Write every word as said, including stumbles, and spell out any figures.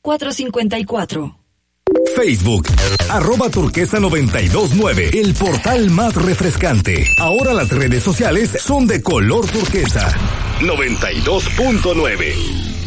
cuatro cinco cuatro. Facebook, arroba turquesa noventa y dos nueve, el portal más refrescante. Ahora las redes sociales son de color turquesa. noventa y dos punto nueve.